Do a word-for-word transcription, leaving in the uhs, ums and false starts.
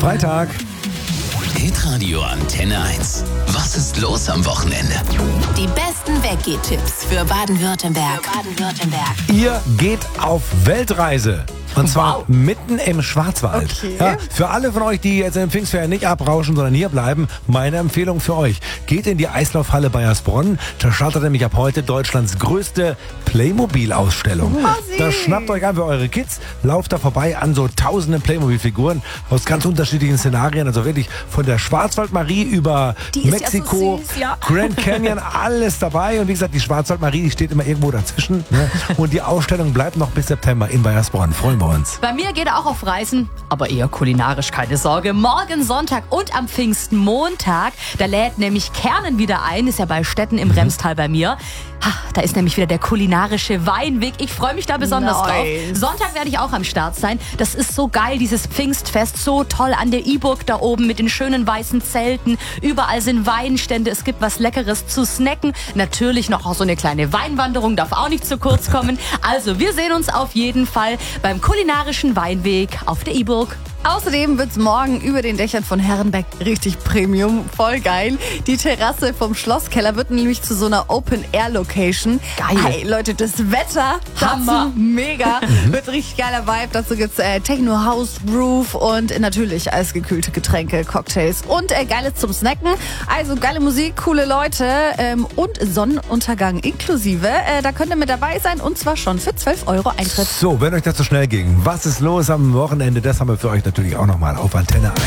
Freitag. Hitradio Antenne eins. Was ist los am Wochenende? Die besten Weggeh-Tipps für Baden-Württemberg. Für Baden-Württemberg. Ihr geht auf Weltreise. Und zwar wow. mitten im Schwarzwald. Okay. Ja, für alle von euch, die jetzt in den Pfingstferien nicht abrauschen, sondern hier bleiben, meine Empfehlung für euch. Geht in die Eislaufhalle Bayersbronn. Da startet nämlich ab heute Deutschlands größte Playmobil-Ausstellung. Oh, da schnappt euch einfach eure Kids, lauft da vorbei an so tausenden Playmobil-Figuren aus ganz unterschiedlichen Szenarien. Also wirklich von der Schwarzwaldmarie über Die ist Mexiko, ja so süß, ja. Grand Canyon, alles dabei. Und wie gesagt, die Schwarzwaldmarie, die steht immer irgendwo dazwischen. Ne? Und die Ausstellung bleibt noch bis September in Bayersbronn. Freuen wir uns. Bei mir geht er auch auf Reisen, aber eher kulinarisch, keine Sorge. Morgen Sonntag und am Pfingstmontag, da lädt nämlich Kernen wieder ein, ist ja bei Stetten im Remstal bei mir. Ha, da ist nämlich wieder der kulinarische Weinweg. Ich freue mich da besonders Nice. drauf. Sonntag werde ich auch am Start sein. Das ist so geil, dieses Pfingstfest, so toll an der Iburg da oben mit den schönen weißen Zelten. Überall sind Weinstände, es gibt was Leckeres zu snacken. Natürlich noch auch so eine kleine Weinwanderung, darf auch nicht zu kurz kommen. Also wir sehen uns auf jeden Fall beim kulinarischen Weinweg auf der Iburg. Außerdem wird's morgen über den Dächern von Herrenberg richtig Premium. Voll geil. Die Terrasse vom Schlosskeller wird nämlich zu so einer Open-Air-Location. Geil. Hey Leute, das Wetter Hammer. dazu mega. Wird richtig geiler Vibe. Dazu gibt's äh, Techno, House, Groove und äh, natürlich eisgekühlte Getränke, Cocktails und äh, Geiles zum Snacken. Also geile Musik, coole Leute ähm, und Sonnenuntergang inklusive. Äh, da könnt ihr mit dabei sein und zwar schon für zwölf Euro Eintritt. So, wenn euch das zu schnell ging, was ist los am Wochenende? Das haben wir für euch natürlich auch nochmal auf Antenne eins.